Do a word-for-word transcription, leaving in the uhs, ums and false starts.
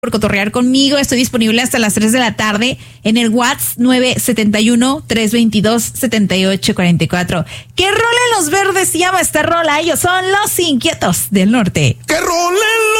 por cotorrear conmigo. Estoy disponible hasta las tres de la tarde en el WhatsApp nueve siete uno, tres dos dos, siete ocho cuatro cuatro. ¿Qué rola en los verdes se llama esta rola? Ellos son los Inquietos del Norte. ¡Qué rola en